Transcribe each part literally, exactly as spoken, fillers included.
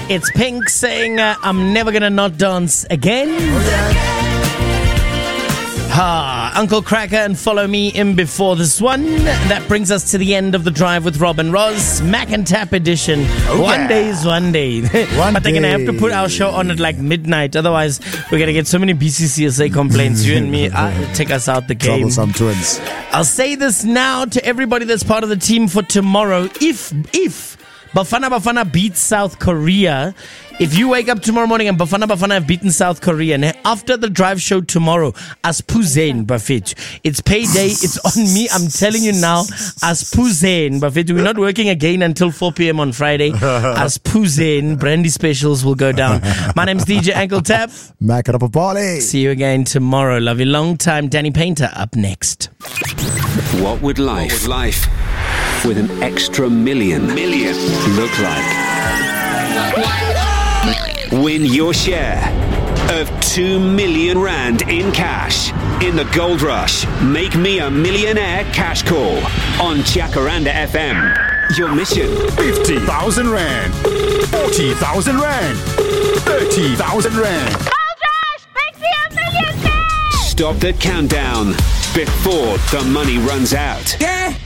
It's Pink saying, uh, I'm never gonna not dance again. Ha, Uncle Cracker and Follow Me in before this one. That brings us to the end of the drive with Rob and Roz, Mac and Tap edition. Oh, one yeah. day is one day. One but they're going to have to day. put our show on at like midnight. Otherwise, we're going to get so many B C C S A complaints. You and me, uh, take us out the game. Troublesome twins. I'll say this now to everybody that's part of the team for tomorrow. If, if Bafana Bafana beats South Korea, if you wake up tomorrow morning and Bafana Bafana have beaten South Korea, and after the drive show tomorrow, as Puzain Buffet, it's payday, it's on me, I'm telling you now, as Puzain Buffet, we're not working again until four p.m. on Friday, as Puzain, brandy specials will go down. My name's D J Ankle Tap. Mac it up a party. See you again tomorrow. Love you long time. Danny Painter up next. What would life, what would life with an extra million, million look like? Win your share of two million rand in cash in the Gold Rush. Make me a millionaire cash call on Jacaranda F M. Your mission: fifty thousand rand, forty thousand rand, thirty thousand rand. Gold Rush, make me a millionaire! Stop the countdown before the money runs out. Yeah.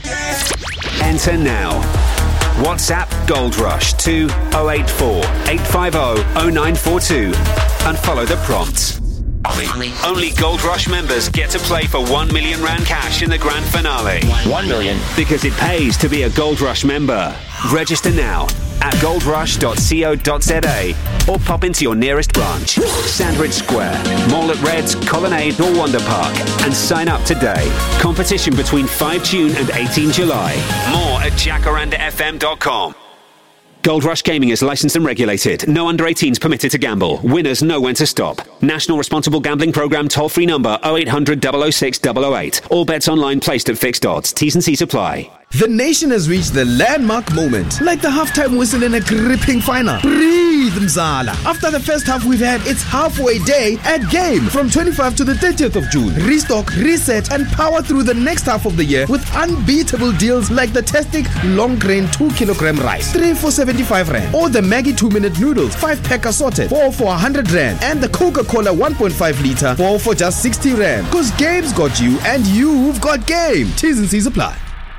Enter now. WhatsApp Gold Rush to oh eight four, eight five oh, oh nine four two and follow the prompts. Only, only Gold Rush members get to play for one million rand cash in the grand finale. one million. Because it pays to be a Gold Rush member. Register now at goldrush dot co dot za or pop into your nearest branch, Sandridge Square, Mall at Reds, Colonnade or Wonder Park, and sign up today. Competition between five June and eighteen July. More at jacaranda f m dot com. Gold Rush Gaming is licensed and regulated. No under eighteens permitted to gamble. Winners know when to stop. National Responsible Gambling Programme toll-free number oh eight hundred, double oh six, double oh eight. All bets online placed at fixed odds. T's and C's apply. The nation has reached the landmark moment, like the halftime whistle in a gripping final. Breathe, Mzala. After the first half we've had, it's halfway day at Game from twenty-fifth to the thirtieth of June. Restock, reset, and power through the next half of the year with unbeatable deals like the Testic long grain two kilogram rice, three for seventy-five rand, or the Maggie two minute noodles, five pack assorted, four for one hundred rand, and the Coca-Cola one point five litre, four for just sixty rand. Cause Game's got you and you've got Game. T's and C's apply.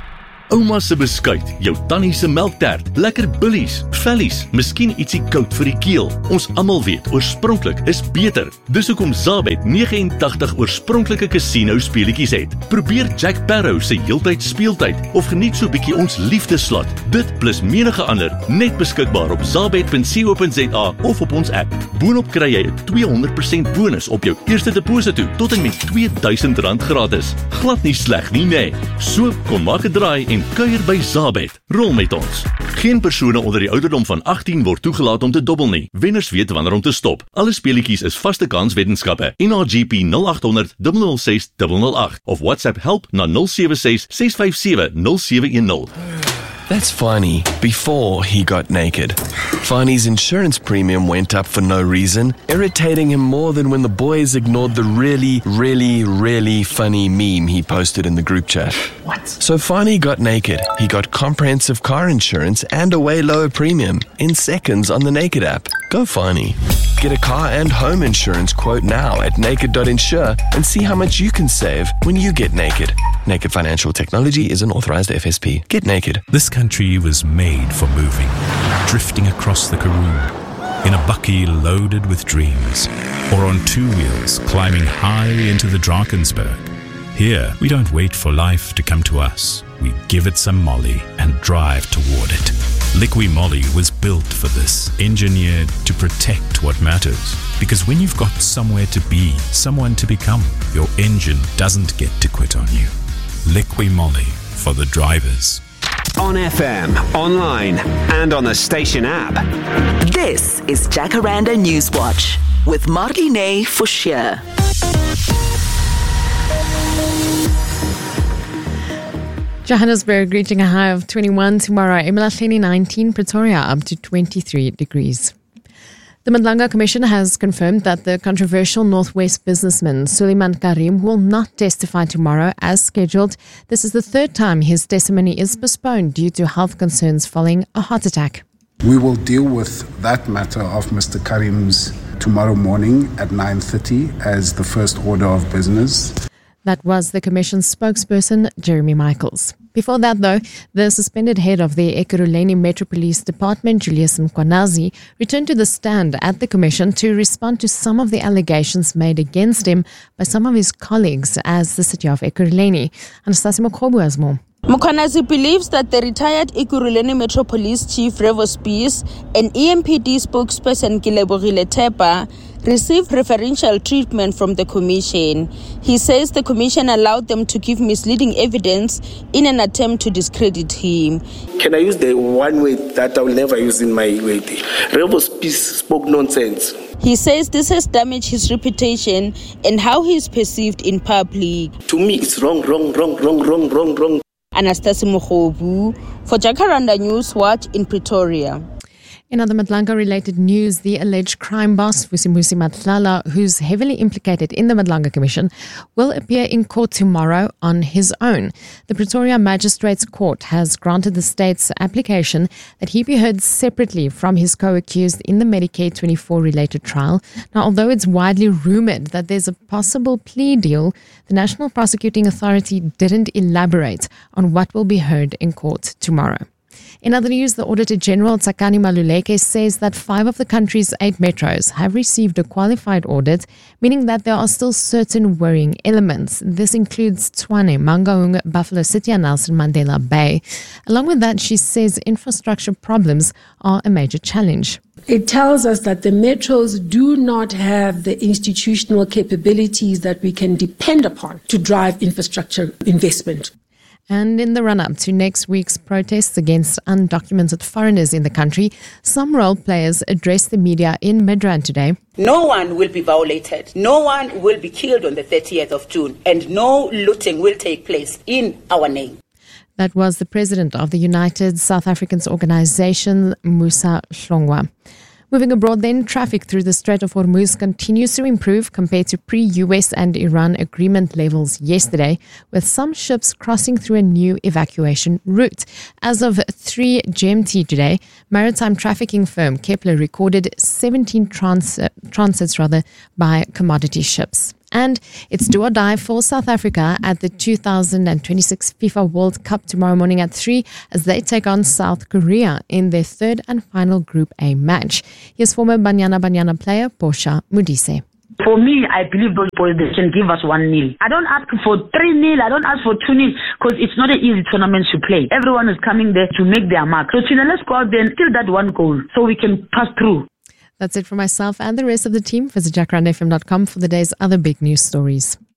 Ouma se beskuit, jou tannie se melktert, lekker bullies, vellies, miskien ietsie koud vir die keel. Ons almal weet, oorspronklik is beter. Dis hoekom Zabet negenentagtig oorspronklike casino speletjies het. Probeer Jack Sparrow se heeltyd speeltyd of geniet so bietjie ons liefdeslot. Dit plus menige ander net beskikbaar op zabet punt co punt za of op ons app. Boonop kry jy 'n twee honderd persent bonus op jou eerste deposito tot en met twee duisend rand gratis. Glad nie sleg nie, nee. So kom maak 'n draai en kuier by Zabet. Rol met ons. Geen persone onder die ouderdom van agttien word toegelaat om te dobbel nie. Wenners weet wanneer om te stop. Alle speletjies is vaste kans weddenskappe. N R G P nul agt honderd, nul nul ses, nul nul agt of WhatsApp help na nul sewe ses, ses vyf sewe, nul sewe een nul. That's Finey before he got naked. Finey's insurance premium went up for no reason, irritating him more than when the boys ignored the really, really, really funny meme he posted in the group chat. What? So Finey got naked. He got comprehensive car insurance and a way lower premium in seconds on the Naked app. Go Finey. Get a car and home insurance quote now at naked dot insure and see how much you can save when you get naked. Naked Financial Technology is an authorized F S P. Get naked. This country was made for moving, drifting across the Karoo, in a bucky loaded with dreams, or on two wheels climbing high into the Drakensberg. Here, we don't wait for life to come to us. We give it some Molly and drive toward it. Liqui Moly was built for this, engineered to protect what matters. Because when you've got somewhere to be, someone to become, your engine doesn't get to quit on you. Liqui Moly for the drivers. On F M, online, and on the station app. This is Jacaranda Newswatch with Marlene Forshire. Johannesburg reaching a high of twenty-one tomorrow. eMalahleni nineteen, Pretoria up to twenty-three degrees. The Madlanga Commission has confirmed that the controversial Northwest businessman Suleiman Karim will not testify tomorrow as scheduled. This is the third time his testimony is postponed due to health concerns following a heart attack. We will deal with that matter of Mister Karim's tomorrow morning at nine thirty as the first order of business. That was the Commission's spokesperson, Jeremy Michaels. Before that, though, the suspended head of the Ekurhuleni Metro Police Department, Julius Mkwanazi, returned to the stand at the Commission to respond to some of the allegations made against him by some of his colleagues as the city of Ekurhuleni. Anastasia Mokhobu has more. Mkwanazi believes that the retired Ekurhuleni Metro Police Chief Revo Spies and E M P D spokesperson Kilebogile Tepa received preferential treatment from the Commission. He says the Commission allowed them to give misleading evidence in an attempt to discredit him. Can I use the one word that I will never use in my way? Revo Spies spoke nonsense. He says this has damaged his reputation and how he is perceived in public. To me, it's wrong, wrong, wrong, wrong, wrong, wrong, wrong. Anastasia Mokhobu for Jacaranda News Watch in Pretoria. In other Madlanga-related news, the alleged crime boss, Vusimusi Matlala, who's heavily implicated in the Madlanga Commission, will appear in court tomorrow on his own. The Pretoria Magistrates Court has granted the state's application that he be heard separately from his co-accused in the Medicare twenty-four related trial. Now, although it's widely rumored that there's a possible plea deal, the National Prosecuting Authority didn't elaborate on what will be heard in court tomorrow. In other news, the Auditor General Tsakani Maluleke says that five of the country's eight metros have received a qualified audit, meaning that there are still certain worrying elements. This includes Tshwane, Mangaung, Buffalo City and Nelson Mandela Bay. Along with that, she says infrastructure problems are a major challenge. It tells us that the metros do not have the institutional capabilities that we can depend upon to drive infrastructure investment. And in the run-up to next week's protests against undocumented foreigners in the country, some role players addressed the media in Midrand today. No one will be violated. No one will be killed on the thirtieth of June. And no looting will take place in our name. That was the president of the United South Africans Organization, Musa Hlongwa. Moving abroad then, traffic through the Strait of Hormuz continues to improve compared to pre-U S and Iran agreement levels yesterday, with some ships crossing through a new evacuation route. As of three G M T today, maritime trafficking firm Kepler recorded seventeen trans- transits rather, by commodity ships. And it's do or die for South Africa at the two thousand twenty-six FIFA World Cup tomorrow morning at three as they take on South Korea in their third and final Group A match. Here's former Banyana Banyana player Portia Modise. For me, I believe those boys, they can give us one nil. I don't ask for three nil, I don't ask for two nil, because it's not an easy tournament to play. Everyone is coming there to make their mark. So Tina, let's go out there and steal that one goal so we can pass through. That's it for myself and the rest of the team. Visit jacaranda f m dot com for the day's other big news stories.